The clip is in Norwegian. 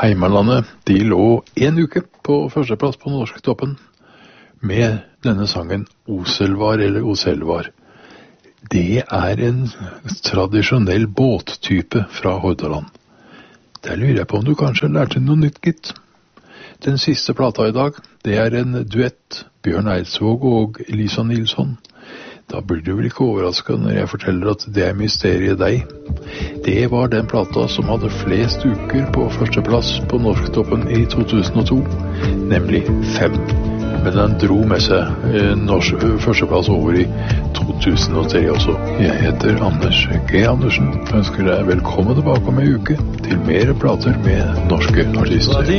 Heimalandet, de lå en uke på førsteplass på Norsktoppen med denne sangen Oselvar eller Oselvar. Det er en tradisjonell båttype fra Hordaland. Der lurer jeg på om du kanskje lærte noe nytt, gitt. Den siste plata i dag, det er en duett, Bjørn Eidsvåg og Elisa Nilsson. Da blir du vel ikke overrasket når jeg forteller at det er Mysteriet deg. Det var den plata som hadde flest uker på førsteplass på Norsktoppen i 2002, nemlig 5. Men den dro med seg førsteplass over i 2003 også. Jeg heter Anders G. Andersen, ønsker deg velkommen tilbake om en uke til mer plater med norske artister.